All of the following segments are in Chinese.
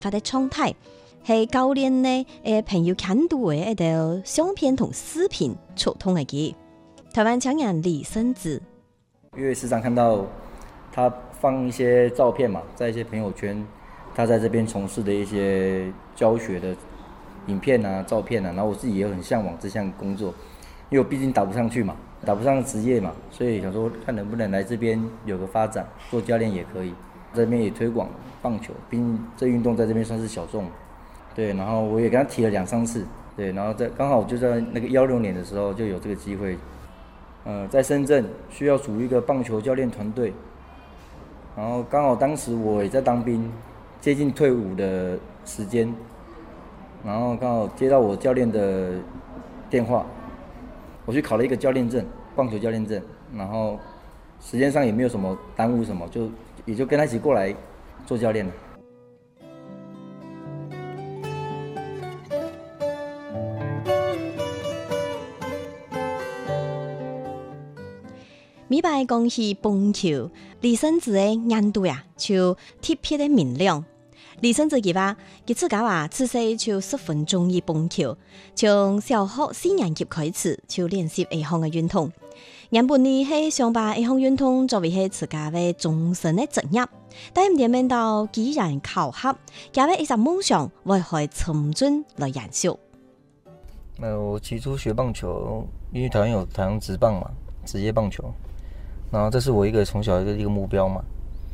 發的狀態，係教練呢朋友看到嘅一條相片同視頻觸動嘅佢。台灣青年李勝志， 因為時常看到他放一些照片嘛，在一些朋友圈，他在這邊從事的一些教學的影片啊、照片啊，然後我自己也很向往這項工作，因為我畢竟打不上去嘛，打不上職業嘛，所以想說看能不能來這邊有個發展，做教練也可以，這邊也推廣棒球，畢竟這運動在這邊算是小眾，對，然後我也跟他提了2-3次，對，然後剛好就在那個16年的時候就有這個機會，在深圳需要組一個棒球教練團隊，然後剛好當時我也在當兵，接近退伍的時間，然後剛好接到我教練的電話，我去考了一個教練證，棒球教練證，然後時間上也沒有什麼耽誤什麼，也就跟他一起過來做教練了。 美拜講起棒球，李勝志嘅眼度呀就特別的明亮。李勝志佢話，佢自家話自細就十分中意棒球，從小學4年級開始就練習呢項嘅運動。原本呢係想把呢項運動作為係自家嘅終身嘅職業，但唔點樣到機緣巧合，加為一隻夢想為佢尋準來燃燒。 我起初學棒球，因為台灣有台灣職棒嘛，職業棒球。然後這是我一個從小一個目標嘛，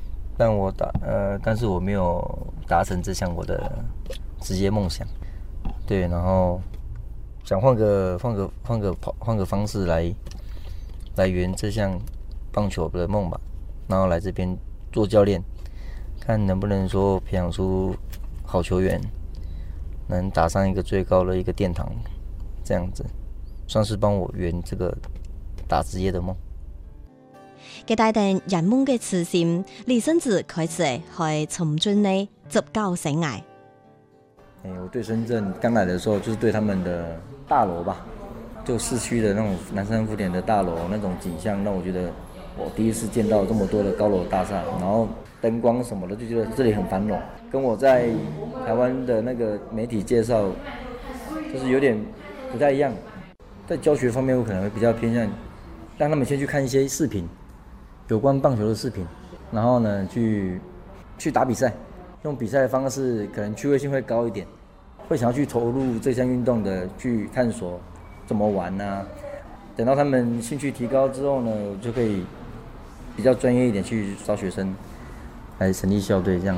但是我沒有達成這項我的職業夢想，對，然後想換個方式來圓這項棒球的夢吧，然後來這邊做教練，看能不能說培養出好球員，能打上一個最高的一個殿堂，這樣子算是幫我圓這個打職業的夢。 佢帶定人夢嘅初心，李勝志開始去尋準呢執教生涯。 我對深圳剛來的時候，就是對他們的大樓吧，就市區的那種南山福田的大樓那種景象，讓我覺得我第一次見到這麼多的高樓大廈，然後燈光什麼的，就覺得這裡很繁榮。跟我在台灣的那個媒體介紹，就是有點不太一樣。在教學方面，我可能會比較偏向讓他們先去看一些視頻。有關棒球的視頻，然後呢去打比賽，用比賽的方式可能趣味性會高一點，會想要去投入這項運動的去探索怎麼玩啊。等到他們興趣提高之後呢，我就可以比較專業一點去招學生來成立校隊這樣。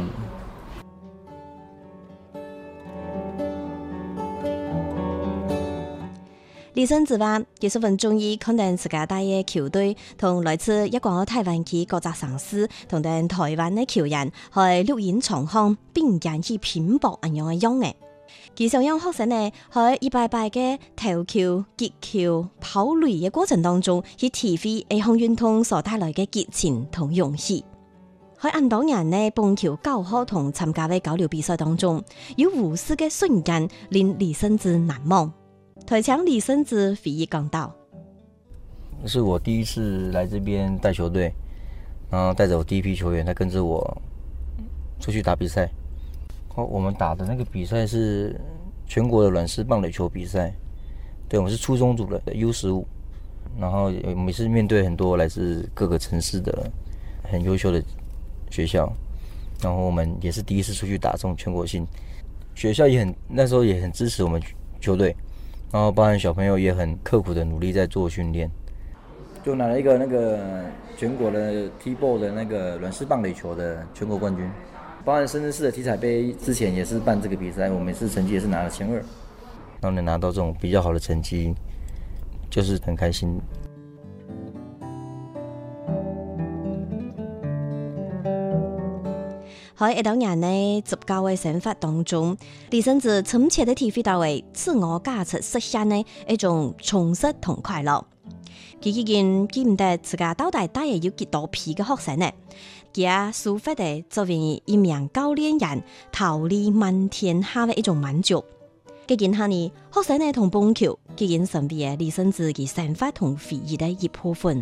李勝志話：佢十分中意看到自家帶嘅球隊同來自一個台灣嘅各個城市同台灣嘅球員去錄影場刊，並引起拼搏一樣嘅樣嘅。佢想讓學生呢喺一擺擺嘅投球、擊球、跑壘嘅過程當中，去體會呢項運動所帶來嘅激情同勇氣。喺咁多年呢棒球教學同參加嘅交流比賽當中，有無數嘅瞬間令李勝志難忘。台強李勝志回憶講到： 是我第一次來這邊帶球隊，然後帶着我第一批球員，他跟着我出去打比賽。我們打的那個比賽是全國的軟式棒壘球比賽，對，我們是初中組的 U15，然後我們是面對很多來自各個城市的很優秀的學校，然後我們也是第一次出去打這種全國性，學校那時候也很支持我們球隊。然後包含小朋友也很刻苦的努力在做訓練，就拿了一個那個全國的 T-ball 的那個軟式棒壘球的全國冠軍，包含深圳市的體彩杯之前也是辦這個比賽，我每次成績也是拿了前2，然後能拿到這種比較好的成績，就是很開心。 喺一多人呢執教嘅生活當中，李勝志深切地體會到嘅自我價值實現呢一種充實同快樂。佢已經記唔得自家到底帶有幾多批嘅學生呢？佢啊抒發地作為一名教練人桃李滿天下嘅一種滿足。佢見下呢學生呢同棒球，佢已經成為李勝志嘅生活同回憶嘅一部分。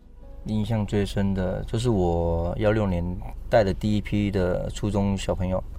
印象最深的就是我16年帶的第一批的初中小朋友，